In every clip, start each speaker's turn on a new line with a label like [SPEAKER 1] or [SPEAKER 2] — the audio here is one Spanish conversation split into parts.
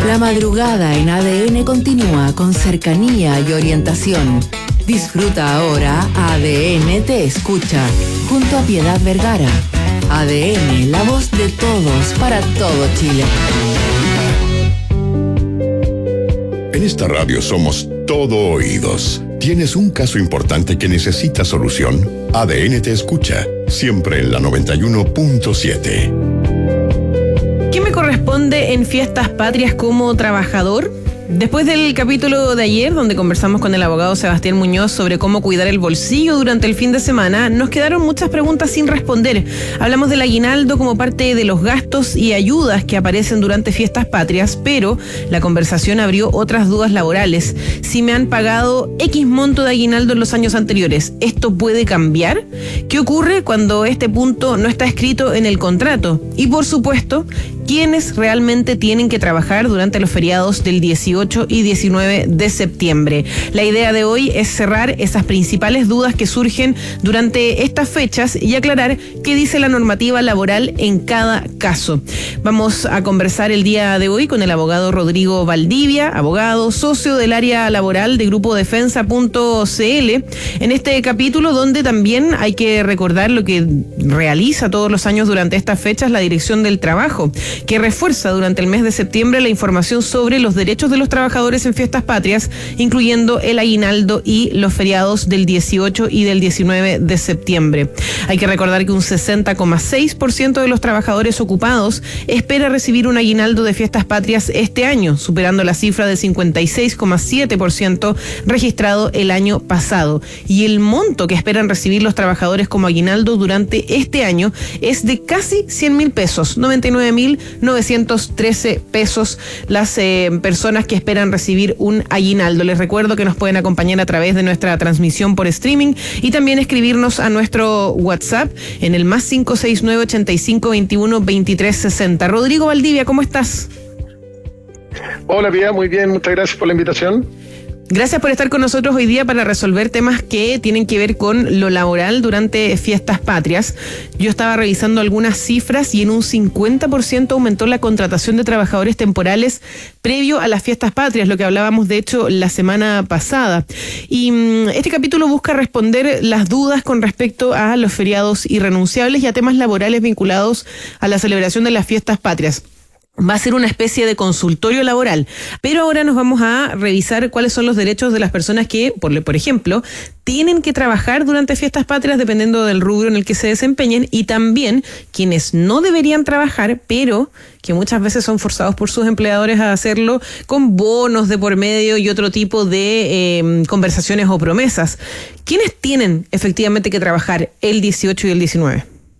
[SPEAKER 1] La madrugada en ADN continúa con cercanía y orientación. Disfruta ahora ADN Te Escucha, junto a Piedad Vergara. ADN, la voz de todos para todo Chile.
[SPEAKER 2] En esta radio somos todo oídos. ¿Tienes un caso importante que necesita solución? ADN Te Escucha, siempre en la 91.7.
[SPEAKER 3] ¿Qué me corresponde en Fiestas Patrias como trabajador? Después del capítulo de ayer, donde conversamos con el abogado Sebastián Muñoz sobre cómo cuidar el bolsillo durante el fin de semana, nos quedaron muchas preguntas sin responder. Hablamos del aguinaldo como parte de los gastos y ayudas que aparecen durante Fiestas Patrias, pero la conversación abrió otras dudas laborales. Si me han pagado X monto de aguinaldo en los años anteriores, ¿esto puede cambiar? ¿Qué ocurre cuando este punto no está escrito en el contrato? Y por supuesto, ¿quiénes realmente tienen que trabajar durante los feriados del 18 y 19 de septiembre? La idea de hoy es cerrar esas principales dudas que surgen durante estas fechas y aclarar qué dice la normativa laboral en cada caso. Vamos a conversar el día de hoy con el abogado Rodrigo Valdivia, abogado, socio del área laboral de Grupo Defensa.cl, en este capítulo donde también hay que recordar lo que realiza todos los años durante estas fechas la Dirección del Trabajo, que refuerza durante el mes de septiembre la información sobre los derechos de los trabajadores en Fiestas Patrias, incluyendo el aguinaldo y los feriados del 18 y del 19 de septiembre. Hay que recordar que un 60,6% de los trabajadores ocupados espera recibir un aguinaldo de Fiestas Patrias este año, superando la cifra de 56,7% registrado el año pasado. Y el monto que esperan recibir los trabajadores como aguinaldo durante este año es de casi 100.000 pesos, 99.913 pesos las personas que esperan recibir un aguinaldo. Les recuerdo que nos pueden acompañar a través de nuestra transmisión por streaming y también escribirnos a nuestro WhatsApp en el más 569 85 21 23 60. Rodrigo Valdivia, ¿cómo estás?
[SPEAKER 4] Hola, Pia, muy bien, muchas gracias por la invitación.
[SPEAKER 3] Gracias por estar con nosotros hoy día para resolver temas que tienen que ver con lo laboral durante Fiestas Patrias. Yo estaba revisando algunas cifras y en un 50% aumentó la contratación de trabajadores temporales previo a las Fiestas Patrias, lo que hablábamos de hecho la semana pasada. Y este capítulo busca responder las dudas con respecto a los feriados irrenunciables y a temas laborales vinculados a la celebración de las Fiestas Patrias. Va a ser una especie de consultorio laboral, pero ahora nos vamos a revisar cuáles son los derechos de las personas que, por ejemplo, tienen que trabajar durante Fiestas Patrias dependiendo del rubro en el que se desempeñen, y también quienes no deberían trabajar, pero que muchas veces son forzados por sus empleadores a hacerlo con bonos de por medio y otro tipo de conversaciones o promesas. ¿Quiénes tienen efectivamente que trabajar el 18 y el 19?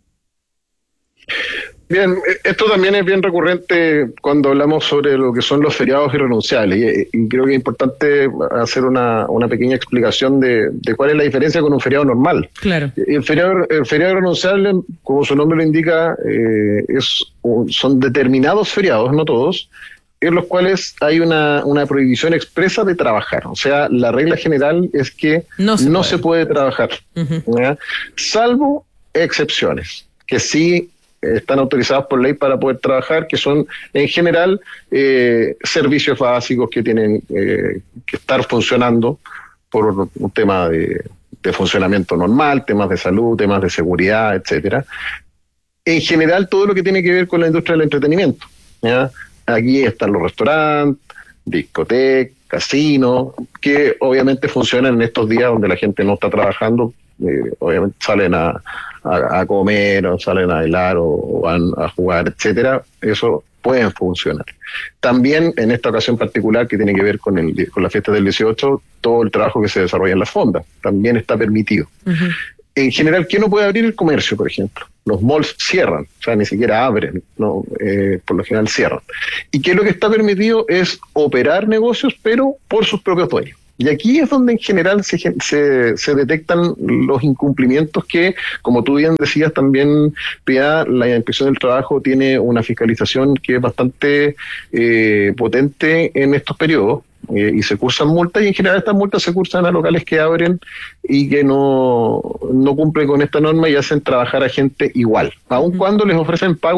[SPEAKER 4] Bien, esto también es bien recurrente cuando hablamos sobre lo que son los feriados irrenunciables, y creo que es importante hacer una pequeña explicación de cuál es la diferencia con un feriado normal.
[SPEAKER 3] Claro.
[SPEAKER 4] El feriado irrenunciable, como su nombre lo indica, son determinados feriados, no todos, en los cuales hay una prohibición expresa de trabajar. O sea, la regla general es que no se puede trabajar, ¿ya? Salvo excepciones, que sí están autorizadas por ley para poder trabajar, que son en general servicios básicos que tienen que estar funcionando por un tema de funcionamiento normal, temas de salud, temas de seguridad, etcétera. En general, todo lo que tiene que ver con la industria del entretenimiento, ¿ya? Aquí están los restaurantes, discotecas, casinos, que obviamente funcionan en estos días donde la gente no está trabajando. Obviamente salen a comer, o salen a bailar, o van a jugar, etcétera. Eso pueden funcionar. También en esta ocasión particular que tiene que ver con la fiesta del 18, todo el trabajo que se desarrolla en las fondas también está permitido. Uh-huh. En general, ¿quién no puede abrir? El comercio, por ejemplo. Los malls cierran, o sea, ni siquiera abren, ¿no? Por lo general cierran. ¿Y qué es lo que está permitido? Es operar negocios, pero por sus propios dueños. Y aquí es donde en general se detectan los incumplimientos que, como tú bien decías también, Pia, la Inspección del Trabajo tiene una fiscalización que es bastante potente en estos periodos, y se cursan multas, y en general estas multas se cursan a locales que abren y que no cumplen con esta norma y hacen trabajar a gente igual, aun cuando les ofrecen pagos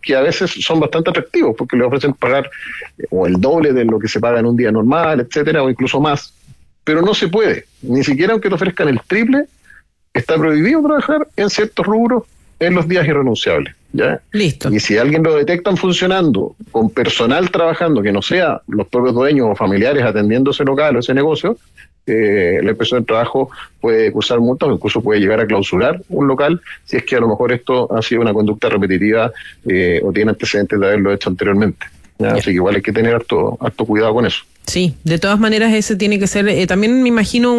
[SPEAKER 4] que a veces son bastante atractivos porque le ofrecen pagar o el doble de lo que se paga en un día normal, etcétera, o incluso más, pero no se puede, ni siquiera aunque te ofrezcan el triple, está prohibido trabajar en ciertos rubros en los días irrenunciables, ¿ya?
[SPEAKER 3] Listo.
[SPEAKER 4] Y si alguien lo detectan funcionando con personal trabajando que no sea los propios dueños o familiares atendiendo ese local o ese negocio, la inspección del trabajo puede cursar multas o incluso puede llegar a clausurar un local si es que a lo mejor esto ha sido una conducta repetitiva o tiene antecedentes de haberlo hecho anteriormente. Así que igual hay que tener harto cuidado con eso.
[SPEAKER 3] Sí, de todas maneras ese tiene que ser, también me imagino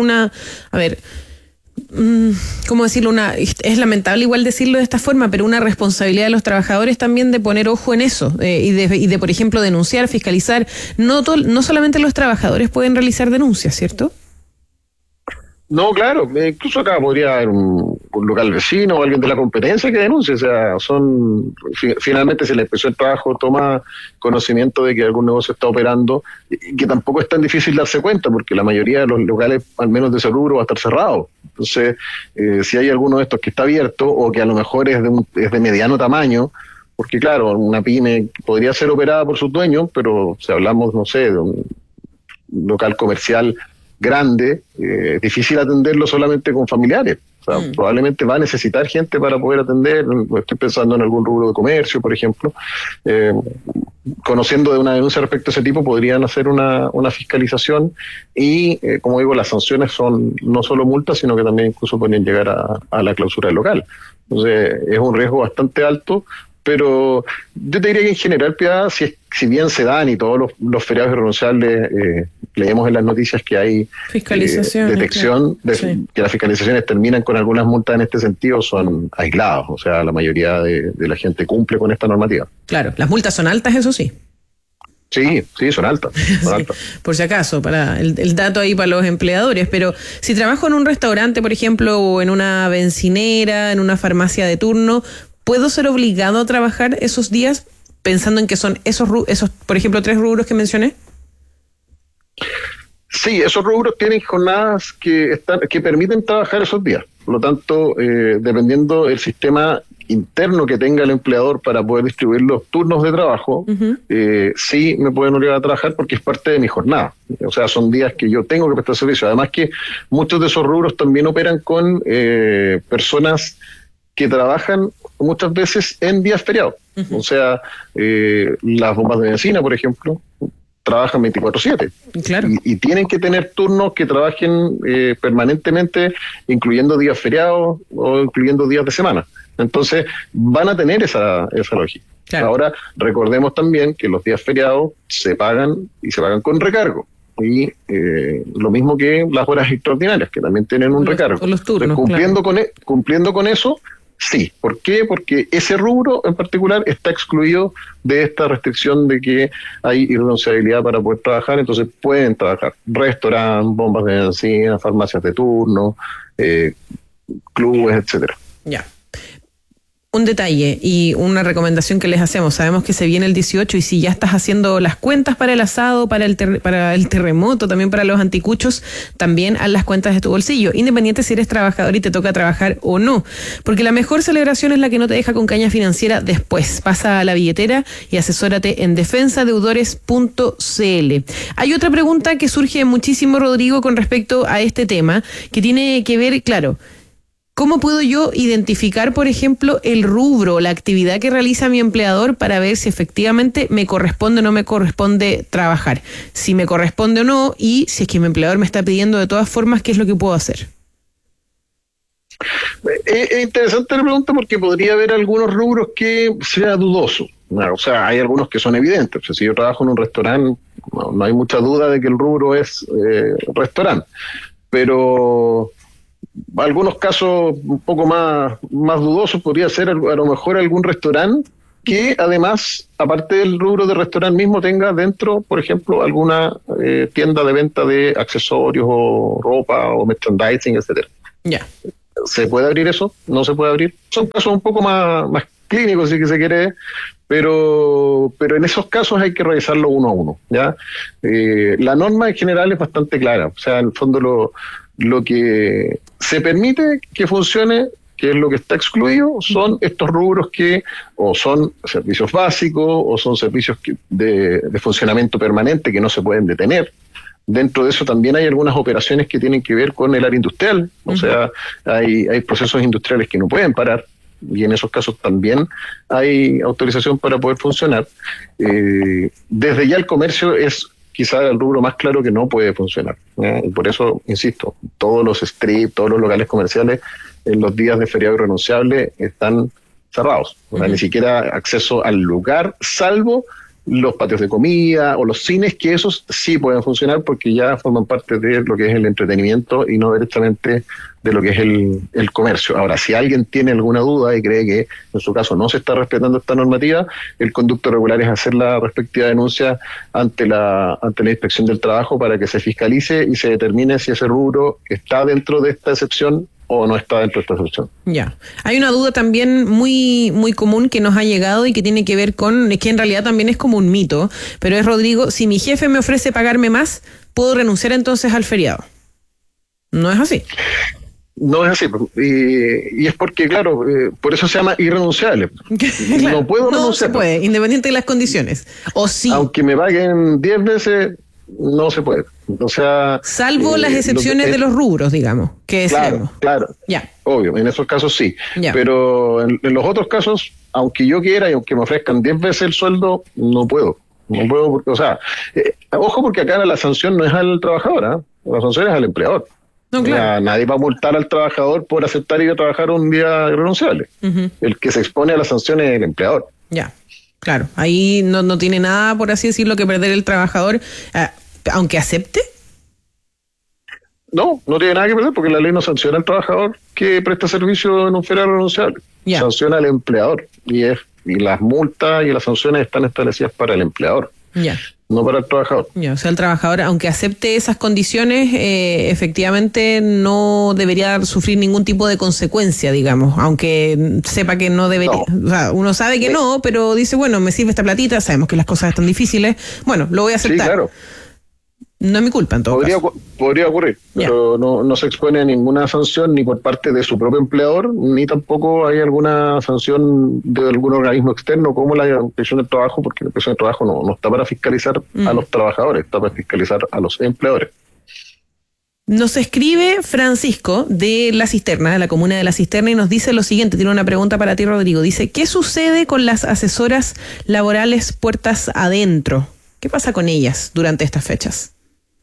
[SPEAKER 3] ¿cómo decirlo? Es lamentable igual decirlo de esta forma, pero una responsabilidad de los trabajadores también de poner ojo en eso y de, por ejemplo, denunciar, fiscalizar. No solamente los trabajadores pueden realizar denuncias, ¿cierto?
[SPEAKER 4] No, claro, incluso acá podría haber un local vecino o alguien de la competencia que denuncie, o sea, finalmente si la inspección del trabajo toma conocimiento de que algún negocio está operando, y que tampoco es tan difícil darse cuenta, porque la mayoría de los locales, al menos de ese rubro, va a estar cerrado. Entonces, si hay alguno de estos que está abierto o que a lo mejor es de mediano tamaño, porque claro, una pyme podría ser operada por sus dueños, pero si hablamos, no sé, de un local comercial grande, difícil atenderlo solamente con familiares. O sea, probablemente va a necesitar gente para poder atender. Estoy pensando en algún rubro de comercio, por ejemplo. Conociendo de una denuncia respecto a ese tipo, podrían hacer una fiscalización y, como digo, las sanciones son no solo multas, sino que también incluso pueden llegar a la clausura del local. Entonces, es un riesgo bastante alto, pero yo te diría que en general, Piedad, si bien se dan y todos los feriados irrenunciables, leemos en las noticias que hay detección,
[SPEAKER 3] sí,
[SPEAKER 4] que las fiscalizaciones terminan con algunas multas en este sentido, son aislados, o sea, la mayoría de la gente cumple con esta normativa.
[SPEAKER 3] Claro, las multas son altas, eso sí.
[SPEAKER 4] Sí, son altas. Son altas.
[SPEAKER 3] Por si acaso, para el dato ahí para los empleadores, pero si trabajo en un restaurante, por ejemplo, o en una bencinera, en una farmacia de turno, ¿puedo ser obligado a trabajar esos días pensando en que son esos, por ejemplo, 3 rubros que mencioné?
[SPEAKER 4] Sí, esos rubros tienen jornadas que permiten trabajar esos días. Por lo tanto, dependiendo del sistema interno que tenga el empleador para poder distribuir los turnos de trabajo, sí me pueden obligar a trabajar porque es parte de mi jornada. O sea, son días que yo tengo que prestar servicio. Además que muchos de esos rubros también operan con personas que trabajan muchas veces en días feriados. O sea, las bombas de benzina, por ejemplo, trabajan 24/7.
[SPEAKER 3] Claro.
[SPEAKER 4] Y tienen que tener turnos que trabajen permanentemente, incluyendo días feriados o incluyendo días de semana. Entonces, van a tener esa lógica. Claro. Ahora, recordemos también que los días feriados se pagan y se pagan con recargo. Y lo mismo que las horas extraordinarias, que también tienen un recargo.
[SPEAKER 3] Con los turnos,
[SPEAKER 4] cumpliendo con eso, sí. ¿Por qué? Porque ese rubro en particular está excluido de esta restricción de que hay irrenunciabilidad para poder trabajar, entonces pueden trabajar restaurantes, bombas de benzina, farmacias de turno, clubes, etcétera.
[SPEAKER 3] Ya. Un detalle y una recomendación que les hacemos. Sabemos que se viene el 18 y si ya estás haciendo las cuentas para el asado, para el terremoto, también para los anticuchos, también haz las cuentas de tu bolsillo, independiente si eres trabajador y te toca trabajar o no. Porque la mejor celebración es la que no te deja con caña financiera después. Pasa a la billetera y asesórate en defensadeudores.cl. Hay otra pregunta que surge muchísimo, Rodrigo, con respecto a este tema, que tiene que ver, claro, ¿cómo puedo yo identificar, por ejemplo, el rubro, la actividad que realiza mi empleador para ver si efectivamente me corresponde o no me corresponde trabajar? Si me corresponde o no, y si es que mi empleador me está pidiendo de todas formas, ¿qué es lo que puedo hacer?
[SPEAKER 4] Es interesante la pregunta porque podría haber algunos rubros que sea dudoso. O sea, hay algunos que son evidentes. O sea, si yo trabajo en un restaurante, no hay mucha duda de que el rubro es restaurante. Pero algunos casos un poco más dudosos podría ser a lo mejor algún restaurante que además, aparte del rubro de restaurante mismo, tenga dentro, por ejemplo, alguna tienda de venta de accesorios o ropa o merchandising, etcétera.
[SPEAKER 3] Ya.
[SPEAKER 4] ¿Se puede abrir eso? ¿No se puede abrir? Son casos un poco más clínicos, si se quiere, pero en esos casos hay que revisarlo uno a uno, ¿ya? La norma en general es bastante clara. O sea, en el fondo lo que se permite que funcione ¿qué es lo que está excluido? Son estos rubros que o son servicios básicos o son servicios de funcionamiento permanente que no se pueden detener. Dentro de eso también hay algunas operaciones que tienen que ver con el área industrial, o sea, hay procesos industriales que no pueden parar, y en esos casos también hay autorización para poder funcionar. Desde ya el comercio es quizá el rubro más claro que no puede funcionar, y por eso, insisto, todos los strips, todos los locales comerciales en los días de feriado irrenunciable están cerrados, o sea, ni siquiera acceso al lugar, salvo los patios de comida o los cines, que esos sí pueden funcionar porque ya forman parte de lo que es el entretenimiento y no directamente de lo que es el comercio. Ahora, si alguien tiene alguna duda y cree que en su caso no se está respetando esta normativa, el conducto regular es hacer la respectiva denuncia ante la Inspección del Trabajo para que se fiscalice y se determine si ese rubro está dentro de esta excepción o no está dentro de esta excepción.
[SPEAKER 3] Ya. Hay una duda también muy común que nos ha llegado y que tiene que ver con, es que en realidad también es como un mito, pero es, Rodrigo, si mi jefe me ofrece pagarme más, ¿puedo renunciar entonces al feriado? No es así.
[SPEAKER 4] No es así, y es porque, claro, por eso se llama irrenunciable.
[SPEAKER 3] Claro,
[SPEAKER 4] no puedo renunciar.
[SPEAKER 3] No se puede, independiente de las condiciones. O sí.
[SPEAKER 4] Aunque me paguen 10 veces, no se puede. O sea,
[SPEAKER 3] salvo las excepciones de los rubros, digamos, que decíamos.
[SPEAKER 4] Claro,
[SPEAKER 3] ya.
[SPEAKER 4] Obvio, en esos casos sí.
[SPEAKER 3] Ya.
[SPEAKER 4] Pero en los otros casos, aunque yo quiera y aunque me ofrezcan 10 veces el sueldo, no puedo. No puedo porque, o sea, ojo, porque acá la sanción no es al trabajador, la sanción es al empleador. No, claro. Nadie va a multar al trabajador por aceptar ir a trabajar un día irrenunciable. El que se expone a las sanciones es el empleador.
[SPEAKER 3] Ya, claro. Ahí no tiene nada, por así decirlo, que perder el trabajador, aunque acepte. No
[SPEAKER 4] tiene nada que perder porque la ley no sanciona al trabajador que presta servicio en un feriado irrenunciable. Sanciona al empleador y las multas y las sanciones están establecidas para el empleador. No para el trabajador.
[SPEAKER 3] O sea, el trabajador, aunque acepte esas condiciones, efectivamente no debería sufrir ningún tipo de consecuencia, digamos, aunque sepa que no debería. No. O sea, uno sabe que no, pero dice, bueno, me sirve esta platita, sabemos que las cosas están difíciles, bueno, lo voy a aceptar.
[SPEAKER 4] Sí, claro.
[SPEAKER 3] No es mi culpa, en todo caso.
[SPEAKER 4] Podría ocurrir, pero no se expone a ninguna sanción ni por parte de su propio empleador, ni tampoco hay alguna sanción de algún organismo externo como la Inspección del Trabajo, porque la Inspección del Trabajo no está para fiscalizar a los trabajadores, está para fiscalizar a los empleadores.
[SPEAKER 3] Nos escribe Francisco de La Cisterna, de la comuna de La Cisterna, y nos dice lo siguiente, tiene una pregunta para ti, Rodrigo. Dice, ¿qué sucede con las asesoras laborales puertas adentro? ¿Qué pasa con ellas durante estas fechas?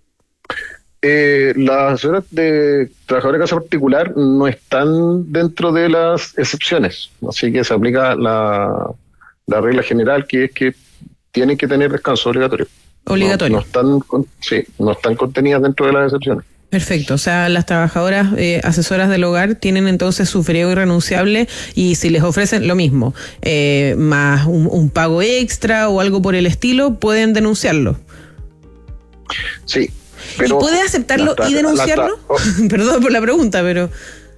[SPEAKER 4] Las asesoras de trabajadores de casa particular no están dentro de las excepciones, así que se aplica la regla general, que es que tienen que tener descanso obligatorio.
[SPEAKER 3] Obligatorio.
[SPEAKER 4] No están contenidas dentro de las excepciones.
[SPEAKER 3] Perfecto, o sea, las trabajadoras asesoras del hogar tienen entonces su feriado irrenunciable y si les ofrecen lo mismo, más un pago extra o algo por el estilo, pueden denunciarlo.
[SPEAKER 4] Sí. Pero
[SPEAKER 3] ¿y puede aceptarlo y denunciarlo? Perdón por la pregunta, pero...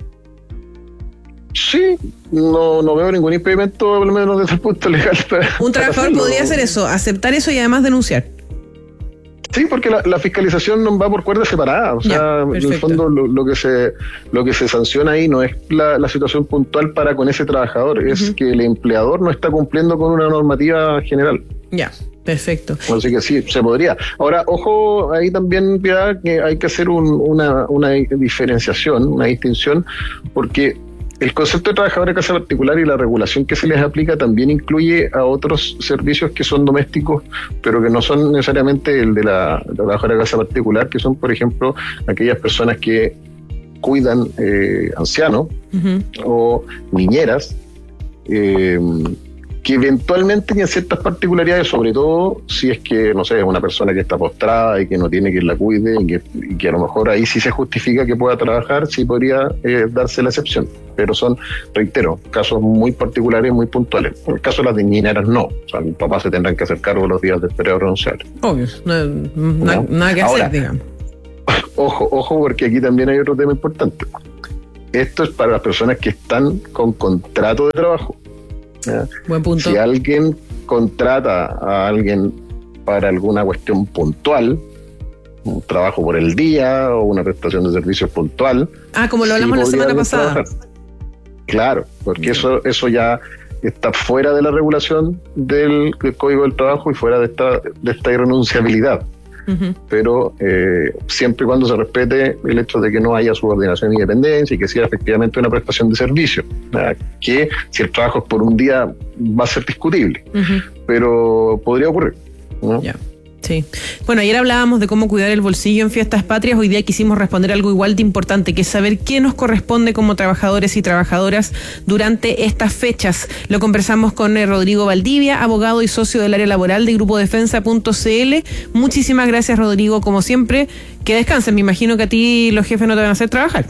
[SPEAKER 4] Sí, no veo ningún impedimento, al menos desde el punto legal.
[SPEAKER 3] Un trabajador podría hacer eso, aceptar eso y además denunciar.
[SPEAKER 4] Sí, porque la fiscalización no va por cuerdas separadas. O sea, en el fondo lo que se sanciona ahí no es la situación puntual para con ese trabajador, es que el empleador no está cumpliendo con una normativa general.
[SPEAKER 3] Ya. Perfecto.
[SPEAKER 4] Así que sí, se podría. Ahora, ojo, ahí también, Piedad, que hay que hacer una diferenciación, una distinción, porque el concepto de trabajador de casa particular y la regulación que se les aplica también incluye a otros servicios que son domésticos, pero que no son necesariamente el de la trabajadora de casa particular, que son, por ejemplo, aquellas personas que cuidan ancianos o niñeras, que eventualmente tienen ciertas particularidades, sobre todo si es que, no sé, es una persona que está postrada y que no tiene quien la cuide y que a lo mejor ahí sí se justifica que pueda trabajar, sí podría darse la excepción. Pero son, reitero, casos muy particulares, muy puntuales. En el caso de las niñeras no. O sea, los papás se tendrán que hacer cargo los días del feriado irrenunciable.
[SPEAKER 3] Obvio, nada que hacer, digamos.
[SPEAKER 4] Ojo, porque aquí también hay otro tema importante. Esto es para las personas que están con contrato de trabajo.
[SPEAKER 3] Buen punto.
[SPEAKER 4] Si alguien contrata a alguien para alguna cuestión puntual, un trabajo por el día o una prestación de servicios puntual.
[SPEAKER 3] Como lo hablamos la semana pasada.
[SPEAKER 4] Claro, porque eso ya está fuera de la regulación del Código del Trabajo y fuera de esta irrenunciabilidad. Uh-huh. Pero siempre y cuando se respete el hecho de que no haya subordinación y dependencia y que sea efectivamente una prestación de servicio, que si el trabajo es por un día va a ser discutible, uh-huh, pero podría ocurrir, ¿no?
[SPEAKER 3] Yeah. Sí. Bueno, ayer hablábamos de cómo cuidar el bolsillo en fiestas patrias. Hoy día quisimos responder algo igual de importante, que es saber qué nos corresponde como trabajadores y trabajadoras durante estas fechas. Lo conversamos con Rodrigo Valdivia, abogado y socio del área laboral de Grupo Defensa.cl. Muchísimas gracias, Rodrigo, como siempre. Que descansen. Me imagino que a ti los jefes no te van a hacer trabajar.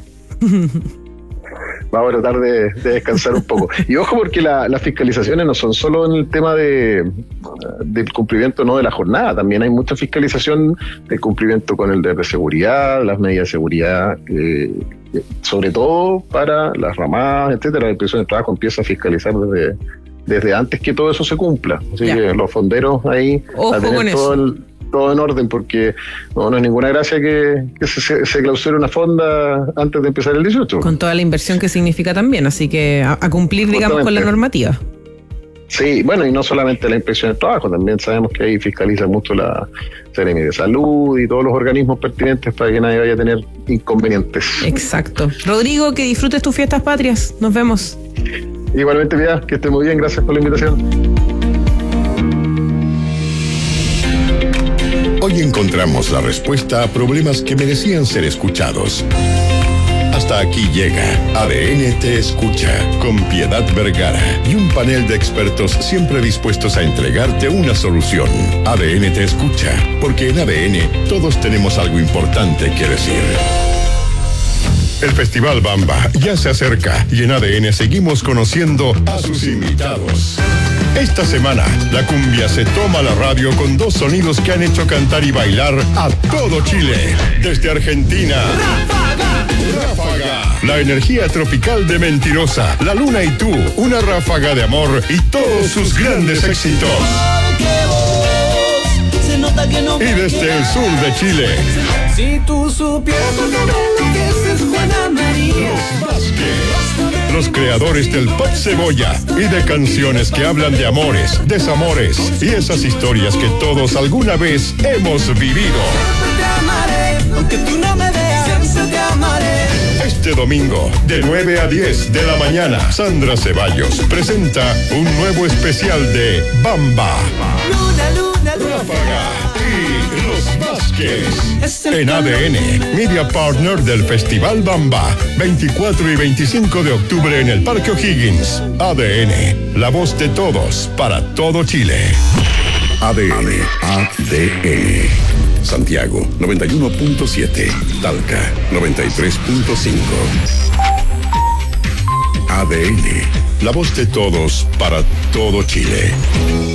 [SPEAKER 4] Vamos a tratar de descansar un poco. Y ojo, porque las fiscalizaciones no son solo en el tema del cumplimiento no de la jornada, también hay mucha fiscalización del cumplimiento con el deber de seguridad, las medidas de seguridad, sobre todo para las ramadas, etcétera. La Inspección de Trabajo empieza a fiscalizar desde antes que todo eso se cumpla. Así que los fonderos ahí
[SPEAKER 3] ojo
[SPEAKER 4] a tener todo en orden, porque no es ninguna gracia que se clausure una fonda antes de empezar el 18.
[SPEAKER 3] Con toda la inversión que significa también, así que a cumplir, digamos, con la normativa.
[SPEAKER 4] Sí, bueno, y no solamente la Inspección de Trabajo, también sabemos que ahí fiscaliza mucho la Seremi de Salud y todos los organismos pertinentes para que nadie vaya a tener inconvenientes.
[SPEAKER 3] Exacto. Rodrigo, que disfrutes tus fiestas patrias. Nos vemos.
[SPEAKER 4] Igualmente, Pia, que esté muy bien. Gracias por la invitación.
[SPEAKER 2] Hoy encontramos la respuesta a problemas que merecían ser escuchados. Hasta aquí llega ADN Te Escucha, con Piedad Vergara y un panel de expertos siempre dispuestos a entregarte una solución. ADN Te Escucha, porque en ADN todos tenemos algo importante que decir. El Festival Bamba ya se acerca y en ADN seguimos conociendo a sus invitados. Esta semana, la cumbia se toma la radio con dos sonidos que han hecho cantar y bailar a todo Chile. Desde Argentina, Ráfaga, la energía tropical de Mentirosa, La Luna y Tú, una ráfaga de amor y todos sus grandes éxitos. Y desde el sur de Chile,
[SPEAKER 5] si tú supieras lo que es Juana María.
[SPEAKER 2] Los Vázquez, los creadores del pop cebolla y de canciones que hablan de amores, desamores y esas historias que todos alguna vez hemos vivido.
[SPEAKER 5] Siempre te amaré, aunque tú no me veas, siempre te amaré.
[SPEAKER 2] Este domingo, de 9 a 10 de la mañana, Sandra Ceballos presenta un nuevo especial de Bamba,
[SPEAKER 5] Luna,
[SPEAKER 2] Ráfaga y Los Vázquez. En ADN, media partner del Festival Bamba, 24 y 25 de octubre en el Parque O'Higgins. ADN, la voz de todos para todo Chile. ADN. Santiago 91.7, Talca 93.5. ADN, la voz de todos para todo Chile.